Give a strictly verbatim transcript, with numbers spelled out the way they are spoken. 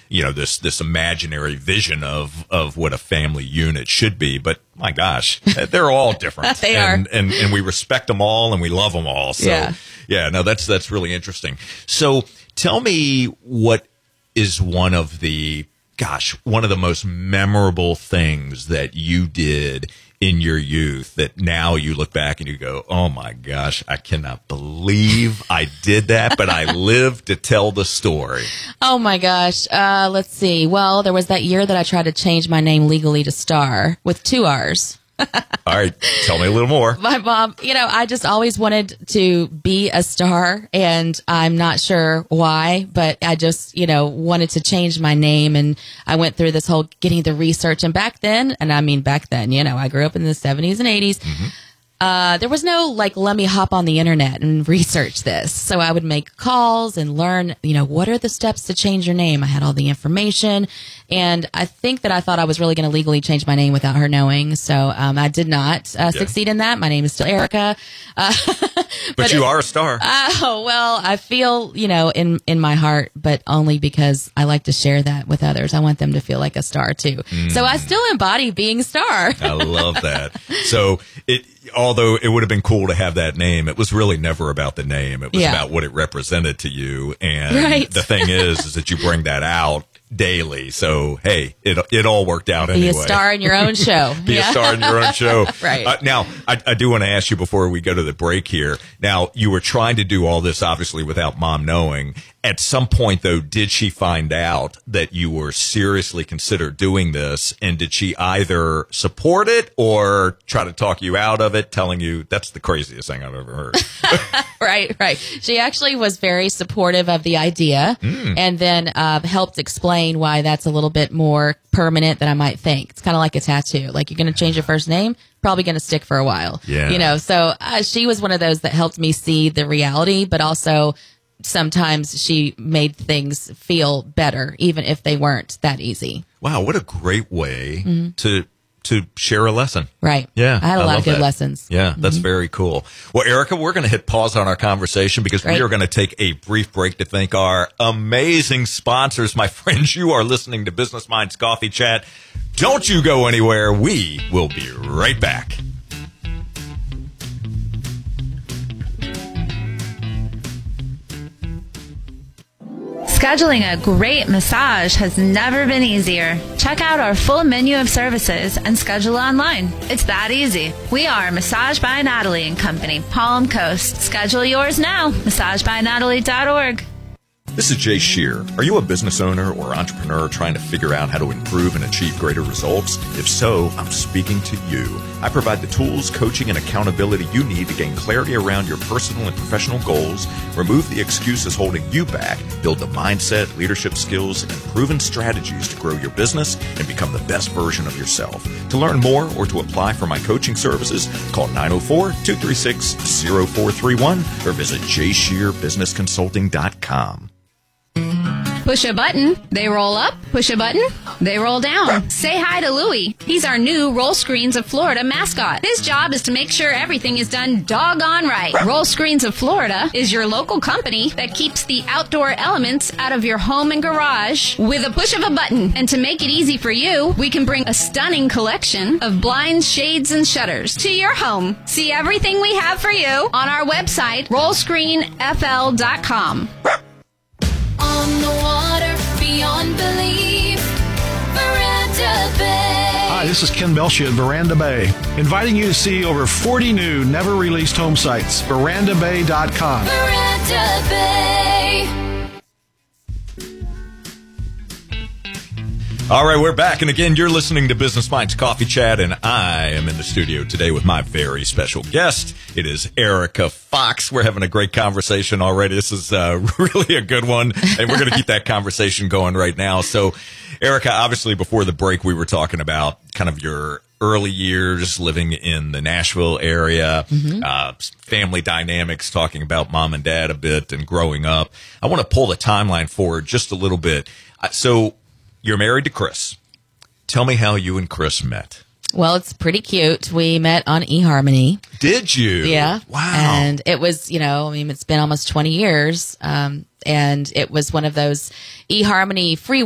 you know, this this imaginary vision of of what a family unit should be. But my gosh, they're all different. They and, are. and and we respect them all and we love them all. So Yeah. yeah, no, that's that's really interesting. So tell me, what is one of the gosh, one of the most memorable things that you did in your youth that now you look back and you go, oh my gosh, I cannot believe I did that, but I lived to tell the story. Oh my gosh. Uh, let's see. Well, there was that year that I tried to change my name legally to Star with two R's. All right, tell me a little more. My mom, you know, I just always wanted to be a star, and I'm not sure why, but I just, you know, wanted to change my name, and I went through this whole getting the research. And back then, and I mean back then, you know, I grew up in the seventies and eighties. Mm-hmm. Uh, there was no, like, let me hop on the internet and research this. So I would make calls and learn, you know, what are the steps to change your name? I had all the information. And I think that I thought I was really going to legally change my name without her knowing. So um, I did not uh, yeah. succeed in that. My name is still Erica. Uh, but, but you it, are a star. Oh, well, I feel, you know, in, in my heart, but only because I like to share that with others. I want them to feel like a star, too. Mm. So I still embody being a star. I love that. So it... although it would have been cool to have that name, it was really never about the name. It was yeah. about what it represented to you. And right. the thing is, is that you bring that out daily. So, hey, it it all worked out Be anyway. Be a star in your own show. Be yeah. a star in your own show. Right. Uh, now, I, I do want to ask you before we go to the break here. Now, you were trying to do all this, obviously, without Mom knowing. At some point, though, did she find out that you were seriously consider doing this? And did she either support it or try to talk you out of it, telling you that's the craziest thing I've ever heard? Right, right. She actually was very supportive of the idea mm. and then uh, helped explain why that's a little bit more permanent than I might think. It's kind of like a tattoo. Like, you're going to change your first name, probably going to stick for a while. Yeah. You know, so uh, she was one of those that helped me see the reality, but also sometimes she made things feel better, even if they weren't that easy. Wow, what a great way mm-hmm. to to share a lesson. Right. Yeah. I had a I lot of good that. lessons. Yeah, that's mm-hmm. very cool. Well, Erica, we're going to hit pause on our conversation because Great. we are going to take a brief break to thank our amazing sponsors. My friends, you are listening to Business Minds Coffee Chat. Don't you go anywhere. We will be right back. Scheduling a great massage has never been easier. Check out our full menu of services and schedule online. It's that easy. We are Massage by Natalie and Company, Palm Coast. Schedule yours now. massage by natalie dot org. This is Jay Shear. Are you a business owner or entrepreneur trying to figure out how to improve and achieve greater results? If so, I'm speaking to you. I provide the tools, coaching, and accountability you need to gain clarity around your personal and professional goals, remove the excuses holding you back, build the mindset, leadership skills, and proven strategies to grow your business and become the best version of yourself. To learn more or to apply for my coaching services, call nine oh four, two three six, oh four three one or visit jay shear business consulting dot com. Push a button, they roll up. Push a button, they roll down. Say hi to Louie. He's our new Roll Screens of Florida mascot. His job is to make sure everything is done doggone right. Roll Screens of Florida is your local company that keeps the outdoor elements out of your home and garage with a push of a button. And to make it easy for you, we can bring a stunning collection of blinds, shades, and shutters to your home. See everything we have for you on our website, roll screen f l dot com. On the water, beyond belief, Veranda Bay. Hi, this is Ken Belshia at Veranda Bay, inviting you to see over forty new, never-released home sites. veranda bay dot com. Veranda Bay. All right, we're back. And again, you're listening to Business Minds Coffee Chat, and I am in the studio today with my very special guest. It is Erica Fox. We're having a great conversation already. This is uh, really a good one, and we're going to keep that conversation going right now. So, Erica, obviously, before the break, we were talking about kind of your early years living in the Nashville area, mm-hmm. uh, family dynamics, talking about mom and dad a bit and growing up. I want to pull the timeline forward just a little bit. So, you're married to Chris. Tell me how you and Chris met. Well, it's pretty cute. We met on eHarmony. Did you? Yeah. Wow. And it was, you know, I mean, it's been almost twenty years. Um, and it was one of those eHarmony free